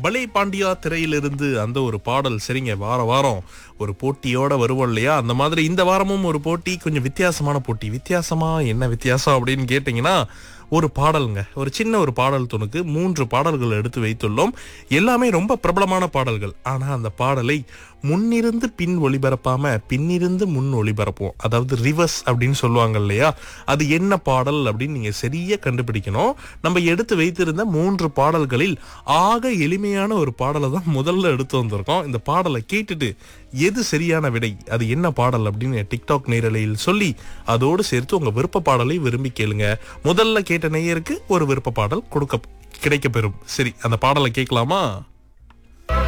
பலே பாண்டியா திரையிலிருந்து அந்த ஒரு பாடல். சரிங்க, வார வாரம் ஒரு போட்டியோட வருவோம் இல்லையா, அந்த மாதிரி இந்த வாரமும் ஒரு போட்டி, கொஞ்சம் வித்தியாசமான போட்டி. வித்தியாசமா என்ன வித்தியாசம் அப்படின்னு கேட்டிங்கன்னா, ஒரு பாடலுங்க, ஒரு சின்ன ஒரு பாடல் துணுக்கு 3 பாடல்கள் எடுத்து வைத்துள்ளோம். எல்லாமே ரொம்ப பிரபலமான பாடல்கள். ஆனா அந்த பாடலை முன்னிருந்து பின் ஒளிபரப்பாம பின்னிருந்து முன் ஒளிபரப்போம். அதாவது ரிவர்ஸ் அப்படின்னு சொல்லுவாங்க இல்லையா, அது என்ன பாடல் அப்படின்னு நீங்க சரியா கண்டுபிடிக்கணும். நம்ம எடுத்து வைத்திருந்த 3 பாடல்களில் ஆக எளிமையான ஒரு பாடலை தான் முதல்ல எடுத்து வந்திருக்கோம். இந்த பாடலை கேட்டுட்டு எது சரியான விடை, அது என்ன பாடல் அப்படின்னு டிக்டாக் நேரலையில் சொல்லி அதோடு சேர்த்து உங்க விருப்ப பாடலை விரும்பி கேளுங்க. முதல்ல கேட்ட நேயருக்கு ஒரு விருப்ப பாடல் கிடைக்க பெறும். சரி, அந்த பாடலை கேட்கலாமா?